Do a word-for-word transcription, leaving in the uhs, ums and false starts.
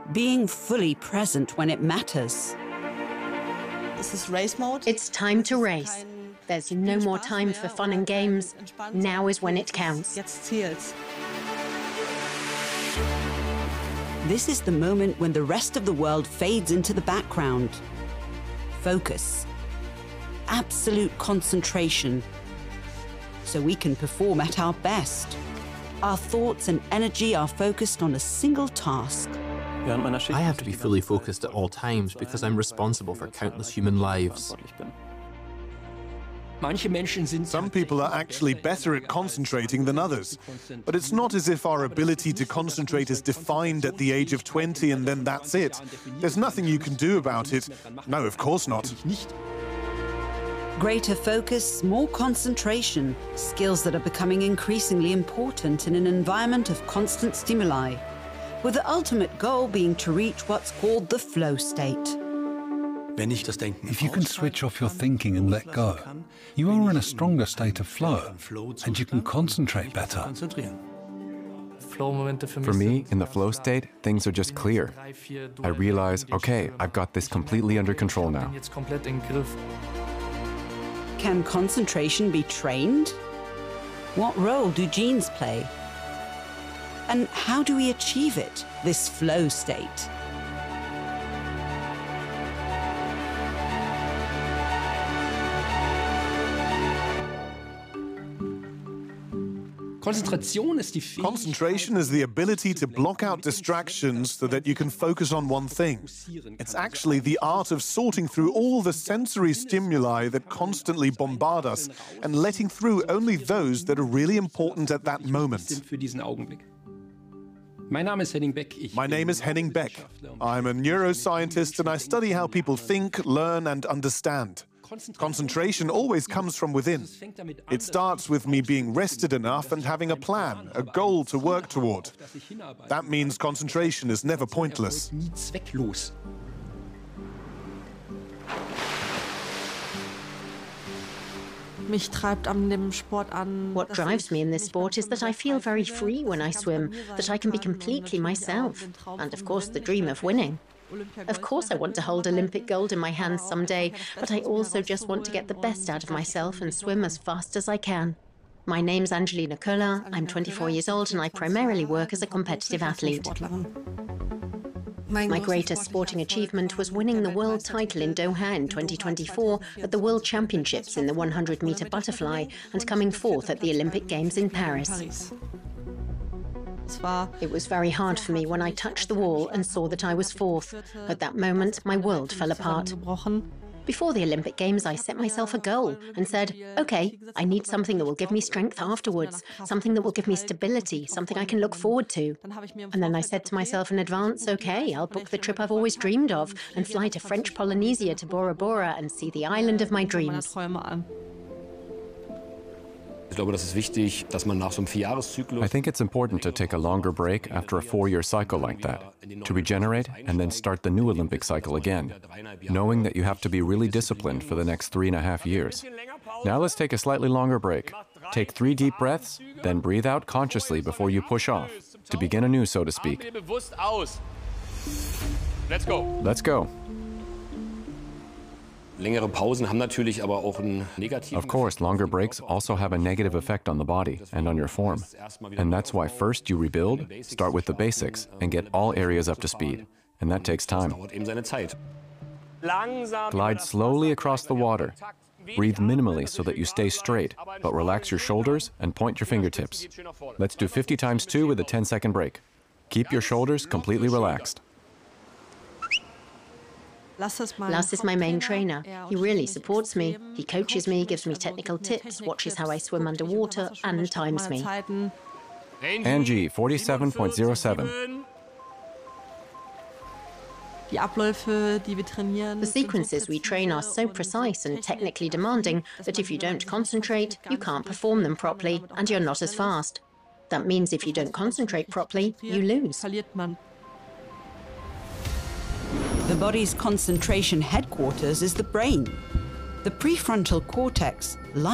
being fully present when it matters. This is race mode. It's time to race. There's no more time for fun and games. Now is when it counts. Jetzt zählt's. This is the moment when the rest of the world fades into the background. Focus. Absolute concentration. So we can perform at our best. Our thoughts and energy are focused on a single task. I have to be fully focused at all times because I'm responsible for countless human lives. Some people are actually better at concentrating than others. But it's not as if our ability to concentrate is defined at the age of twenty and then that's it. There's nothing you can do about it. No, of course not. Greater focus, more concentration, skills that are becoming increasingly important in an environment of constant stimuli, with the ultimate goal being to reach what's called the flow state. If you can switch off your thinking and let go, you are in a stronger state of flow, and you can concentrate better. For me, in the flow state, things are just clear. I realize, okay, I've got this completely under control now. Can concentration be trained? What role do genes play? And how do we achieve it, this flow state? Concentration is the ability to block out distractions so that you can focus on one thing. It's actually the art of sorting through all the sensory stimuli that constantly bombard us and letting through only those that are really important at that moment. My name is Henning Beck. My name is Henning Beck. I'm a neuroscientist and I study how people think, learn and understand. Concentration always comes from within. It starts with me being rested enough and having a plan, a goal to work toward. That means concentration is never pointless. What drives me in this sport is that I feel very free when I swim, that I can be completely myself, and of course the dream of winning. Of course I want to hold Olympic gold in my hands someday, but I also just want to get the best out of myself and swim as fast as I can. My name's Angelina Köhler, I'm twenty-four years old and I primarily work as a competitive athlete. My greatest sporting achievement was winning the world title in Doha in twenty twenty-four at the World Championships in the one hundred meter butterfly and coming fourth at the Olympic Games in Paris. It was very hard for me when I touched the wall and saw that I was fourth. At that moment, my world fell apart. Before the Olympic Games, I set myself a goal and said, okay, I need something that will give me strength afterwards, something that will give me stability, something I can look forward to. And then I said to myself in advance, okay, I'll book the trip I've always dreamed of and fly to French Polynesia to Bora Bora and see the island of my dreams. I think it's important to take a longer break after a four-year cycle like that, to regenerate and then start the new Olympic cycle again, knowing that you have to be really disciplined for the next three and a half years. Now let's take a slightly longer break. Take three deep breaths, then breathe out consciously before you push off, to begin anew, so to speak. Let's go. Let's go. Of course, longer breaks also have a negative effect on the body and on your form. And that's why first you rebuild, start with the basics, and get all areas up to speed. And that takes time. Glide slowly across the water. Breathe minimally so that you stay straight, but relax your shoulders and point your fingertips. Let's do fifty times two with a ten second break. Keep your shoulders completely relaxed. Lars is my main trainer. He really supports me. He coaches me, gives me technical tips, watches how I swim underwater, and times me. Angie, forty-seven point oh seven. The sequences we train are so precise and technically demanding that if you don't concentrate, you can't perform them properly, and you're not as fast. That means if you don't concentrate properly, you lose. The body's concentration headquarters is the brain. The prefrontal cortex,